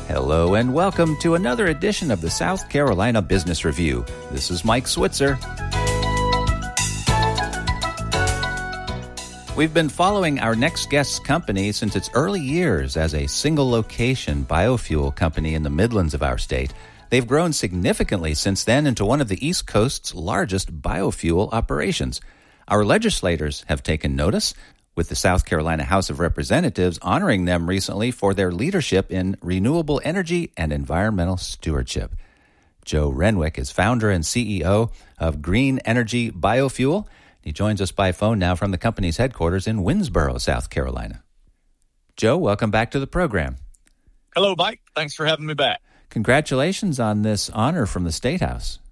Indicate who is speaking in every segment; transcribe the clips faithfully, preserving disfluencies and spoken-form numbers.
Speaker 1: Hello and welcome to another edition of the South Carolina Business Review. This is Mike Switzer. We've been following our next guest's company since its early years as a single-location biofuel company in the Midlands of our state. They've grown significantly since then into one of the East Coast's largest biofuel operations. Our legislators have taken notice, with the South Carolina House of Representatives honoring them recently for their leadership in renewable energy and environmental stewardship. Joe Renwick is founder and C E O of Green Energy Biofuel. He joins us by phone now from the company's headquarters in Winnsboro, South Carolina. Joe, welcome back to the program.
Speaker 2: Hello, Mike. Thanks for having me back.
Speaker 1: Congratulations on this honor from the State House.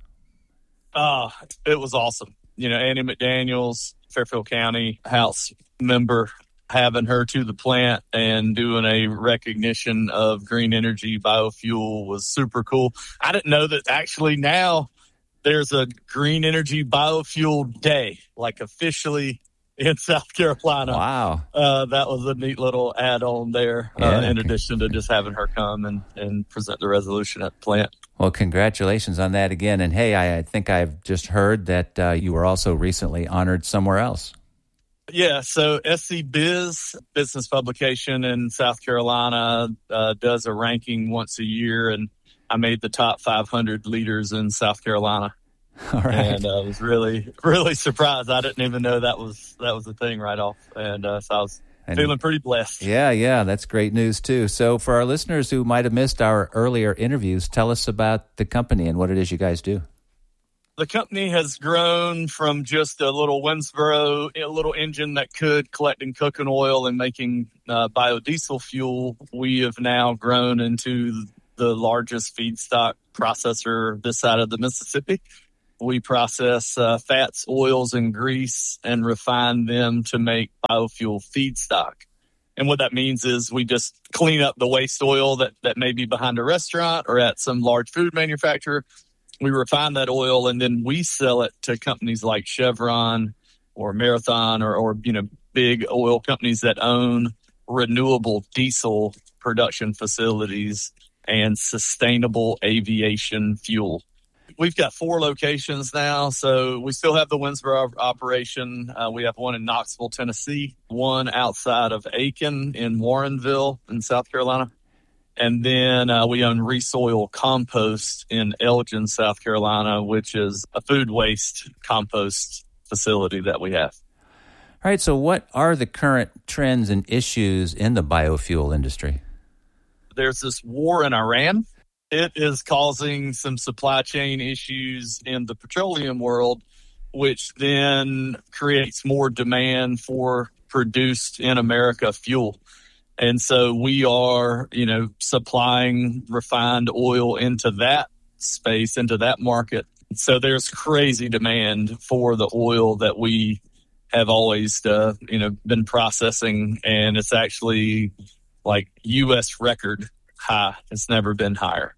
Speaker 2: Uh, it was awesome. You know, Annie McDaniels, Fairfield County House member, having her to the plant and doing a recognition of green energy biofuel was super cool. I didn't know that actually now there's a green energy biofuel day, like officially in South Carolina.
Speaker 1: Wow.
Speaker 2: Uh, that was a neat little add-on there,
Speaker 1: Yeah.
Speaker 2: uh, in addition to just having her come and, and present the resolution at the plant.
Speaker 1: Well, congratulations on that again. And hey, I, I think I've just heard that uh, you were also recently honored somewhere else.
Speaker 2: Yeah, so S C Biz, business publication in South Carolina, uh, does a ranking once a year, and I made the top five hundred leaders in South Carolina.
Speaker 1: All right.
Speaker 2: And I was really, really surprised. I didn't even know that was that was a thing right off. And uh, so I was
Speaker 1: And,
Speaker 2: feeling pretty blessed.
Speaker 1: Yeah, yeah, that's great news too. So for our listeners who might have missed our earlier interviews, tell us about the company and what it is you guys do.
Speaker 2: The company has grown from just a little Winnsboro, a little engine that could collecting cooking oil and making uh, biodiesel fuel. We have now grown into the largest feedstock processor this side of the Mississippi. We process uh, fats, oils, and grease and refine them to make biofuel feedstock. And what that means is we just clean up the waste oil that, that may be behind a restaurant or at some large food manufacturer. We refine that oil and then we sell it to companies like Chevron or Marathon or, or you know, big oil companies that own renewable diesel production facilities and sustainable aviation fuel. We've got four locations now, so we still have the Winnsboro operation. Uh, we have one in Knoxville, Tennessee, one outside of Aiken in Warrenville in South Carolina. And then uh, we own Resoil Compost in Elgin, South Carolina, which is a food waste compost facility that we have.
Speaker 1: All right, so what are the current trends and issues in the biofuel industry?
Speaker 2: There's this war in Iran. It is causing some supply chain issues in the petroleum world, which then creates more demand for produced in America fuel. And so we are, you know, supplying refined oil into that space, into that market. So there's crazy demand for the oil that we have always, uh, you know, been processing. And it's actually like U S record high. It's never been higher.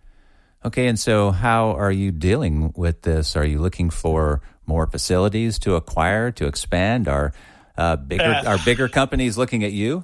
Speaker 1: Okay, and so how are you dealing with this? Are you looking for more facilities to acquire, to expand? Are uh, bigger uh, are bigger companies looking at you?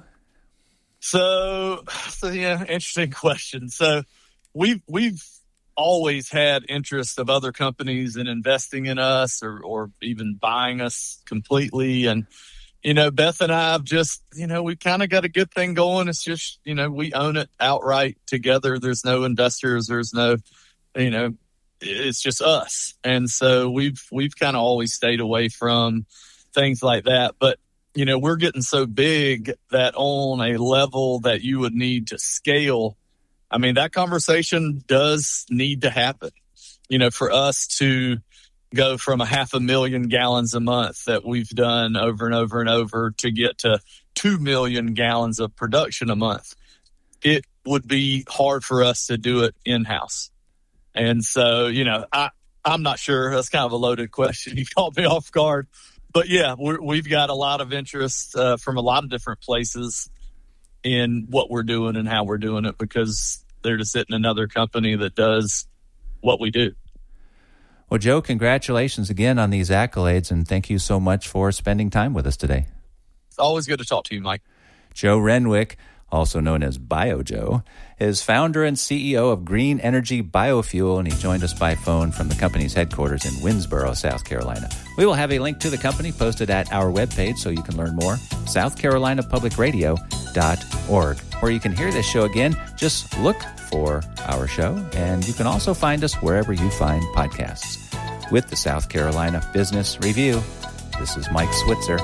Speaker 2: So, so yeah, interesting question. So we've we've always had interest of other companies in investing in us or, or even buying us completely. And, you know, Beth and I have just, you know, we kind of got a good thing going. It's just, you know, we own it outright together. There's no investors. There's no, you know, it's just us. And so we've, we've kind of always stayed away from things like that. But, you know, we're getting so big that on a level that you would need to scale, I mean, that conversation does need to happen, you know, for us to go from a half a million gallons a month that we've done over and over and over to get to two million gallons of production a month. It would be hard for us to do it in-house. And so, you know, I, I'm not sure. That's kind of a loaded question. You caught me off guard. But yeah, we're, we've got a lot of interest uh, from a lot of different places in what we're doing and how we're doing it because they're just hitting another company that does what we do.
Speaker 1: Well, Joe, congratulations again on these accolades, and thank you so much for spending time with us today.
Speaker 2: It's always good to talk to you, Mike.
Speaker 1: Joe Renwick, also known as BioJoe, is founder and C E O of Green Energy Biofuel, and he joined us by phone from the company's headquarters in Winnsboro, South Carolina. We will have a link to the company posted at our webpage so you can learn more, south carolina public radio dot org. Or you can hear this show again. Just look for our show, and you can also find us wherever you find podcasts. With the South Carolina Business Review, this is Mike Switzer.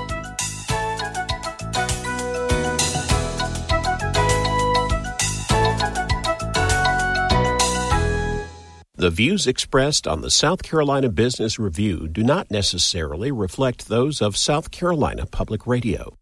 Speaker 3: The views expressed on the South Carolina Business Review do not necessarily reflect those of South Carolina Public Radio.